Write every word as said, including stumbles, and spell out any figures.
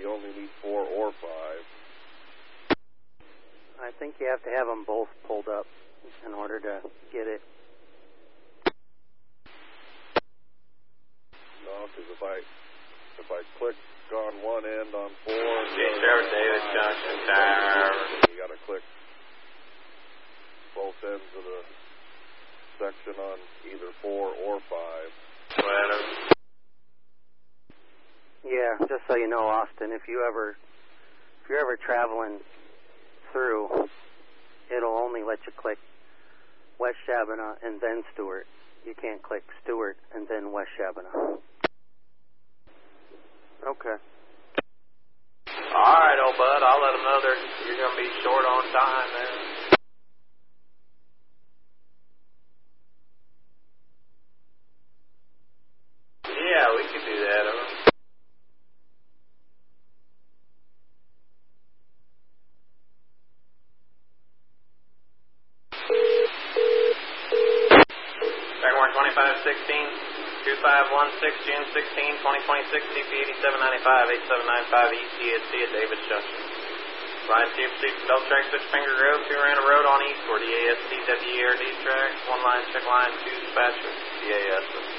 you only need four or five. I think you have to have them both pulled up in order to get it. No, because if I if I click on one end on four, Sheriff Davis Junction Tower. You got to click both ends of the section on either four or five. Sweater. Yeah, just so you know, Austin, if you ever if you're ever traveling through, it'll only let you click West Shabana and then Stewart. You can't click Stewart and then West Shabana. Okay. All right, old bud. I'll let them know they're, you're going to be short on time there. Yeah, we can do that. Over. Jaguar twenty-five sixteen, two five one six, June sixteenth, twenty twenty-six, C P eighty-seven ninety-five, eighty-seven ninety-five E T at C at Davis Junction. Line T F C from Delta Track, Switch Finger Road, two Randall Road on east for D A S C W E R D tracks, one line, check line, two dispatcher, D A S.